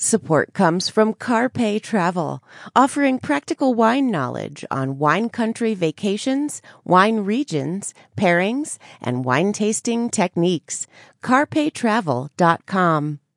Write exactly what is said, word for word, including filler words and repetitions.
Support comes from Carpe Travel, offering practical wine knowledge on wine country vacations, wine regions, pairings, and wine tasting techniques. carpe travel dot com.